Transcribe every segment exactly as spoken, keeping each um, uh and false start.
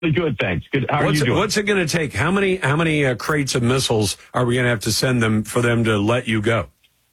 Good, thanks. Good. How what's are you doing? What's it going to take? How many how many uh, crates of missiles are we going to have to send them for them to let you go?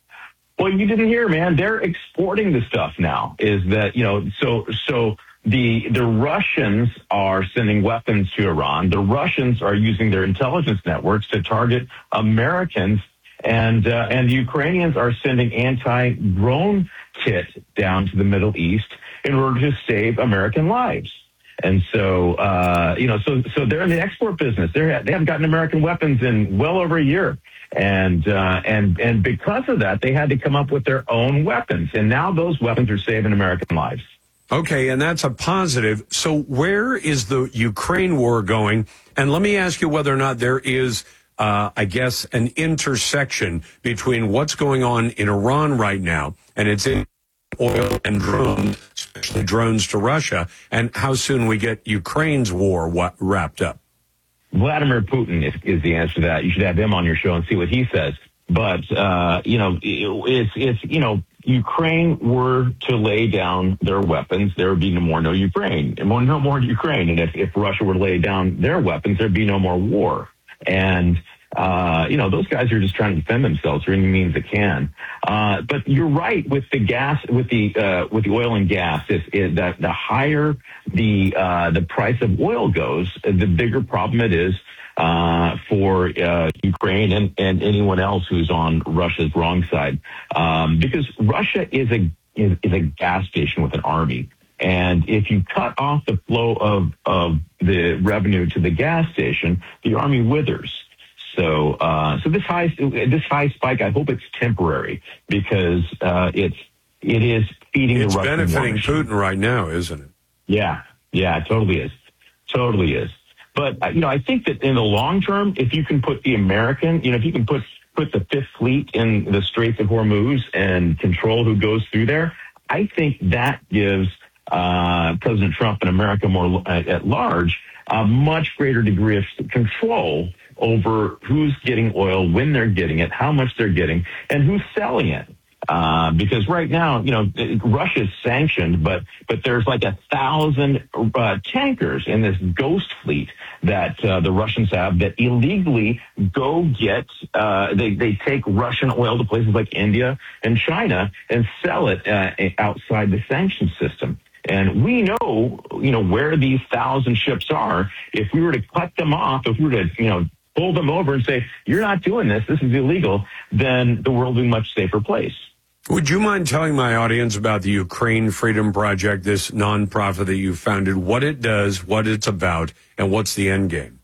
Well, you didn't hear, man. They're exporting the stuff now. Is that, you know, so so the the Russians are sending weapons to Iran. The Russians are using their intelligence networks to target Americans, and uh, and the Ukrainians are sending anti-drone kit down to the Middle East in order to save American lives. And so, uh, you know, so so they're in the export business. They they haven't gotten American weapons in well over a year. And uh, and and because of that, they had to come up with their own weapons, and now those weapons are saving American lives. Okay, and that's a positive. So where is the Ukraine war going? And let me ask you whether or not there is, uh, I guess, an intersection between what's going on in Iran right now, and it's in oil and drones, especially drones to Russia, and how soon we get Ukraine's war wa- wrapped up. Vladimir Putin is, is the answer to that. You should have him on your show and see what he says. But, uh, you know, it's, it's, you know, Ukraine were to lay down their weapons, there would be no more no Ukraine, and no more Ukraine. And if, if Russia were to lay down their weapons, there'd be no more war. And, uh, you know, those guys are just trying to defend themselves through any means they can. Uh, but you're right with the gas, with the, uh, with the oil and gas, if, if that the higher the, uh, the price of oil goes, the bigger problem it is, uh, for, uh, Ukraine and, and anyone else who's on Russia's wrong side. Um, because Russia is a, is, is a gas station with an army. And if you cut off the flow of, of the revenue to the gas station, the army withers. So, uh, so this high, this high spike, I hope it's temporary because, uh, it's, it is feeding it's the Russian benefiting war Putin right now, isn't it? Yeah. Yeah, it totally is. Totally is. But, uh, you know, I think that in the long term, if you can put the American, you know, if you can put, put the Fifth Fleet in the Straits of Hormuz and control who goes through there, I think that gives, uh, President Trump and America more uh, at large, a much greater degree of control over who's getting oil, when they're getting it, how much they're getting, and who's selling it. Uh, because right now, you know, Russia's sanctioned, but but there's like a thousand uh, tankers in this ghost fleet that uh, the Russians have that illegally go get, uh, they, they take Russian oil to places like India and China and sell it uh, outside the sanction system. And we know, you know, where these thousand ships are. If we were to cut them off, if we were to, you know, pull them over and say, you're not doing this, this is illegal, then the world would be a much safer place. Would you mind telling my audience about the Ukraine Freedom Project, this nonprofit that you founded, what it does, what it's about, and what's the end game?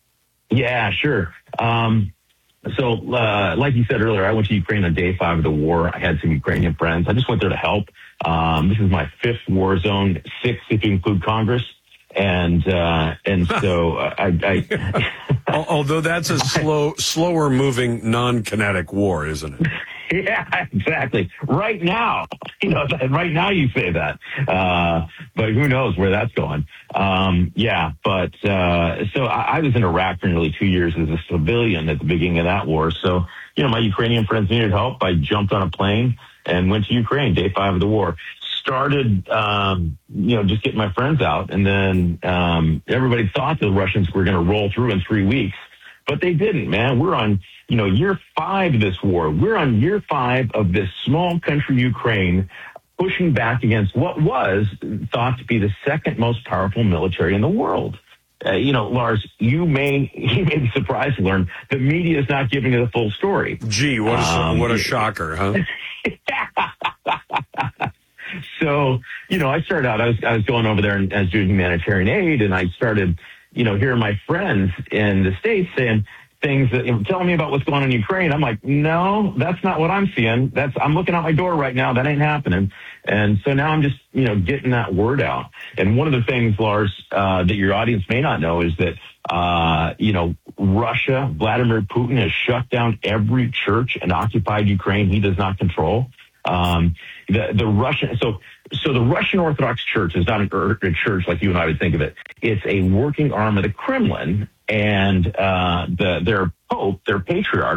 Yeah, sure. Um, so, uh, like you said earlier, I went to Ukraine on day five of the war. I had some Ukrainian friends. I just went there to help. Um, this is my fifth war zone, sixth if you include Congress. And, uh, and so uh, I, I although that's a slow, slower moving, non-kinetic war, isn't it? Yeah, exactly. Right now, you know, right now you say that, uh, but who knows where that's going. Um, yeah, but, uh, so I, I was in Iraq for nearly two years as a civilian at the beginning of that war. So, you know, my Ukrainian friends needed help. I jumped on a plane and went to Ukraine, day five of the war. Started, um, you know, just getting my friends out. And then, um, everybody thought the Russians were going to roll through in three weeks, but they didn't, man. We're on, you know, year five of this war. We're on year five of this small country, Ukraine, pushing back against what was thought to be the second most powerful military in the world. Uh, you know, Lars, you may, you may be surprised to learn the media is not giving you the full story. Gee, what a, um, what a shocker, huh? So, you know, I started out, I was, I was going over there and I was doing humanitarian aid, and I started, you know, hearing my friends in the States saying things that, you know, telling me about what's going on in Ukraine. I'm like, no, that's not what I'm seeing. That's, I'm looking out my door right now. That ain't happening. And so now I'm just, you know, getting that word out. And one of the things, Lars, uh, that your audience may not know is that, uh, you know, Russia, Vladimir Putin has shut down every church and occupied Ukraine he does not control. Um, the, the Russian, so, so the Russian Orthodox Church is not an, a church like you and I would think of it. It's a working arm of the Kremlin, and, uh, the, their Pope, their patriarch,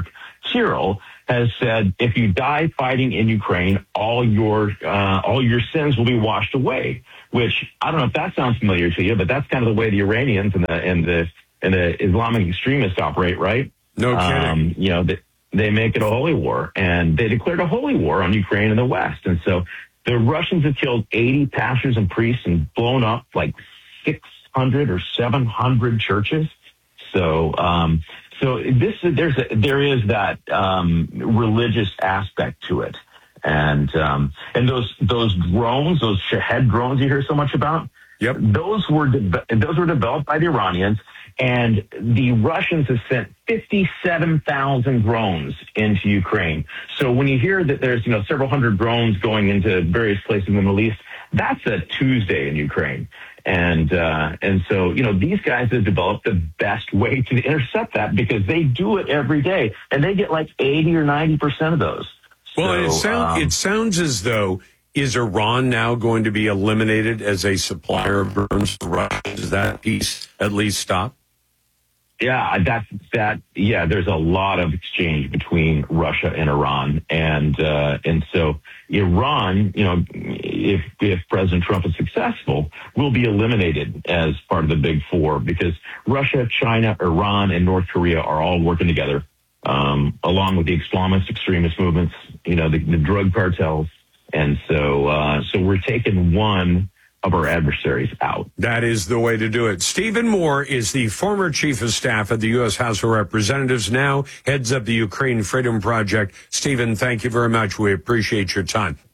Kirill has said, if you die fighting in Ukraine, all your uh, all your sins will be washed away. Which I don't know if that sounds familiar to you, but that's kind of the way the Iranians and the and the and the Islamic extremists operate, right? No kidding. Um, you know, they, they make it a holy war, and they declared a holy war on Ukraine and the West. And so the Russians have killed eighty pastors and priests and blown up like six hundred or seven hundred churches. So, um, so this there's a, there is that um, religious aspect to it, and um, and those those drones, those Shahed drones you hear so much about. Yep. Those were de- those were developed by the Iranians, and the Russians have sent fifty-seven thousand drones into Ukraine. So when you hear that there's you know several hundred drones going into various places in the Middle East, that's a Tuesday in Ukraine. And uh, and so, you know, these guys have developed the best way to intercept that because they do it every day, and they get like eighty or ninety percent of those. Well, so, it, sound, um, it sounds as though, is Iran now going to be eliminated as a supplier of drones to Russia? Does that piece at least stop? Yeah, that's that. Yeah, there's a lot of exchange between Russia and Iran, and uh, and so Iran, you know, if if President Trump is successful, will be eliminated as part of the Big Four because Russia, China, Iran, and North Korea are all working together, um, along with the Islamist extremist movements, you know, the, the drug cartels, and so uh, so we're taking one of our adversaries out. That is the way to do it. Stephen Moore is the former chief of staff at the U S House of Representatives, now heads up the Ukraine Freedom Project. Stephen, thank you very much. We appreciate your time.